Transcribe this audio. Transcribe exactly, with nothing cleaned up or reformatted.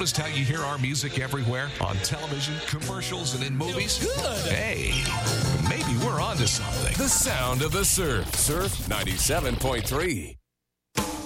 noticed how you hear our music everywhere? On television, commercials, and in movies? Good. Hey, maybe we're onto something. The sound of the surf. Surf ninety-seven point three.